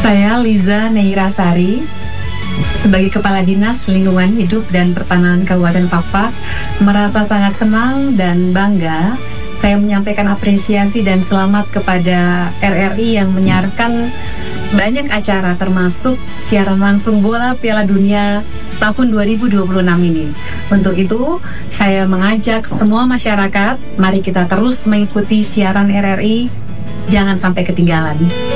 Saya Liza Neirasari, sebagai Kepala Dinas Lingkungan Hidup dan Pertanahan Kabupaten Pakpak, merasa sangat senang dan bangga saya menyampaikan apresiasi dan selamat kepada RRI yang menyiarkan banyak acara termasuk siaran langsung bola Piala Dunia tahun 2026 ini. Untuk itu, saya mengajak semua masyarakat, mari kita terus mengikuti siaran RRI, jangan sampai ketinggalan.